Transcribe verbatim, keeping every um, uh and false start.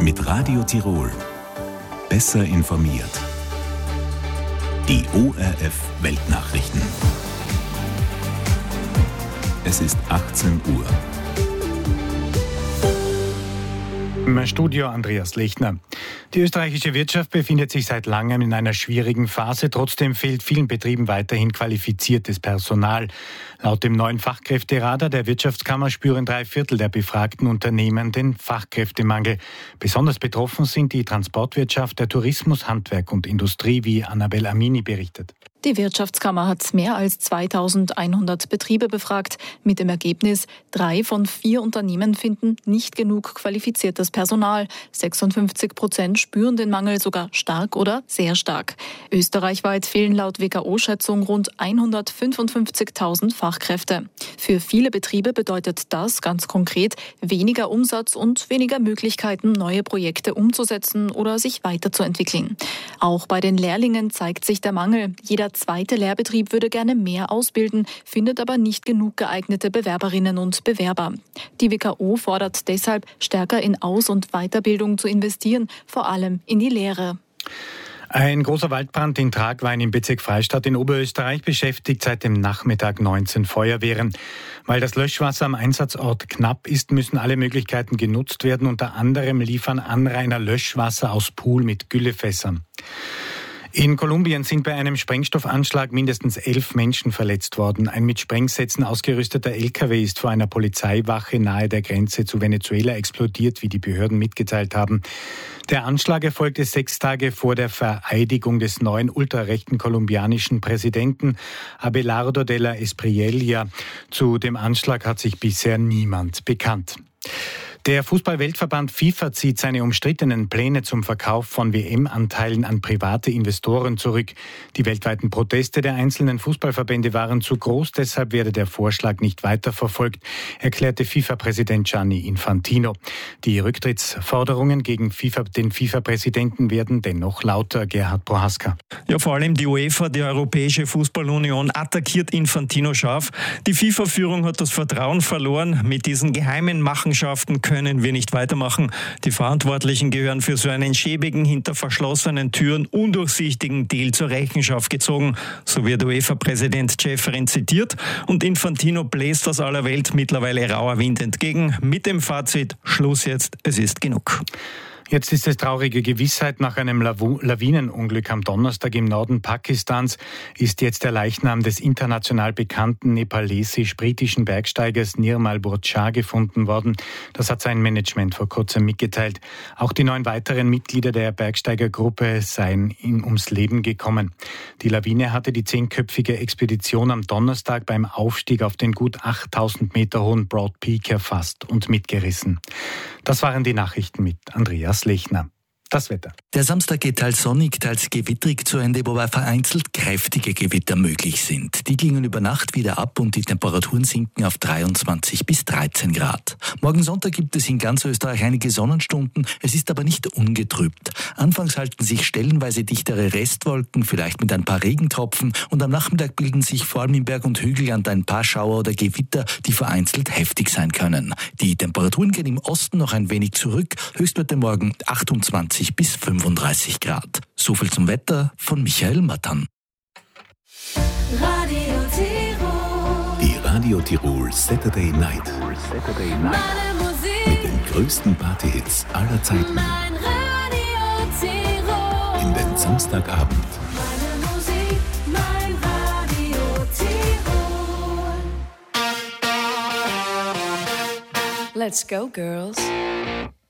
Mit Radio Tirol. Besser informiert. Die O R F Weltnachrichten. Es ist achtzehn Uhr. Im Studio Andreas Lechner. Die österreichische Wirtschaft befindet sich seit langem in einer schwierigen Phase. Trotzdem fehlt vielen Betrieben weiterhin qualifiziertes Personal. Laut dem neuen Fachkräfteradar der Wirtschaftskammer spüren drei Viertel der befragten Unternehmen den Fachkräftemangel. Besonders betroffen sind die Transportwirtschaft, der Tourismus, Handwerk und Industrie, wie Annabel Amini berichtet. Die Wirtschaftskammer hat mehr als zweitausendeinhundert Betriebe befragt. Mit dem Ergebnis, drei von vier Unternehmen finden nicht genug qualifiziertes Personal. sechsundfünfzig Prozent spüren den Mangel sogar stark oder sehr stark. Österreichweit fehlen laut W K O-Schätzung rund hundertfünfundfünfzigtausend Fachkräfte. Für viele Betriebe bedeutet das ganz konkret weniger Umsatz und weniger Möglichkeiten, neue Projekte umzusetzen oder sich weiterzuentwickeln. Auch bei den Lehrlingen zeigt sich der Mangel. Jeder zweite Lehrbetrieb würde gerne mehr ausbilden, findet aber nicht genug geeignete Bewerberinnen und Bewerber. Die W K O fordert deshalb, stärker in Aus- und Weiterbildung zu investieren, vor allem in die Lehre. Ein großer Waldbrand in Tragwein im Bezirk Freistadt in Oberösterreich beschäftigt seit dem Nachmittag neunzehn Feuerwehren. Weil das Löschwasser am Einsatzort knapp ist, müssen alle Möglichkeiten genutzt werden. Unter anderem liefern Anrainer Löschwasser aus Pool mit Güllefässern. In Kolumbien sind bei einem Sprengstoffanschlag mindestens elf Menschen verletzt worden. Ein mit Sprengsätzen ausgerüsteter L K W ist vor einer Polizeiwache nahe der Grenze zu Venezuela explodiert, wie die Behörden mitgeteilt haben. Der Anschlag erfolgte sechs Tage vor der Vereidigung des neuen ultrarechten kolumbianischen Präsidenten Abelardo de la Espriella. Zu dem Anschlag hat sich bisher niemand bekannt. Der Fußball-Weltverband FIFA zieht seine umstrittenen Pläne zum Verkauf von W M-Anteilen an private Investoren zurück. Die weltweiten Proteste der einzelnen Fußballverbände waren zu groß, deshalb werde der Vorschlag nicht weiterverfolgt, erklärte FIFA-Präsident Gianni Infantino. Die Rücktrittsforderungen gegen FIFA, den FIFA-Präsidenten werden dennoch lauter. Gerhard Prohaska. Ja, vor allem die UEFA, die Europäische Fußballunion, attackiert Infantino scharf. Die FIFA-Führung hat das Vertrauen verloren. Mit diesen geheimen Machenschaften können wir nicht weitermachen. Die Verantwortlichen gehören für so einen schäbigen, hinter verschlossenen Türen undurchsichtigen Deal zur Rechenschaft gezogen. So wird UEFA-Präsident Ceferin zitiert und Infantino bläst aus aller Welt mittlerweile rauer Wind entgegen mit dem Fazit: Schluss jetzt, es ist genug. Jetzt ist es traurige Gewissheit. Nach einem Lawinenunglück am Donnerstag im Norden Pakistans ist jetzt der Leichnam des international bekannten nepalesisch-britischen Bergsteigers Nirmal Bur gefunden worden. Das hat sein Management vor kurzem mitgeteilt. Auch die neun weiteren Mitglieder der Bergsteigergruppe seien ihm ums Leben gekommen. Die Lawine hatte die zehnköpfige Expedition am Donnerstag beim Aufstieg auf den gut achttausend Meter hohen Broad Peak erfasst und mitgerissen. Das waren die Nachrichten mit Andreas Lechner. Das Wetter. Der Samstag geht teils sonnig, teils gewittrig zu Ende, wobei vereinzelt kräftige Gewitter möglich sind. Die klingen über Nacht wieder ab und die Temperaturen sinken auf dreiundzwanzig bis dreizehn Grad. Morgen Sonntag gibt es in ganz Österreich einige Sonnenstunden, es ist aber nicht ungetrübt. Anfangs halten sich stellenweise dichtere Restwolken, vielleicht mit ein paar Regentropfen, und am Nachmittag bilden sich vor allem im Berg- und Hügelland ein paar Schauer oder Gewitter, die vereinzelt heftig sein können. Die Temperaturen gehen im Osten noch ein wenig zurück, Höchstwerte morgen achtundzwanzig bis fünfunddreißig Grad. So viel zum Wetter von Michael Mattern. Radio Tirol. Die Radio Tirol Saturday Night. Saturday Night. Mit den größten Partyhits aller Zeiten. Mein Radio Tirol. In den Samstagabend. Meine Musik, mein Radio Tirol. Let's go, girls.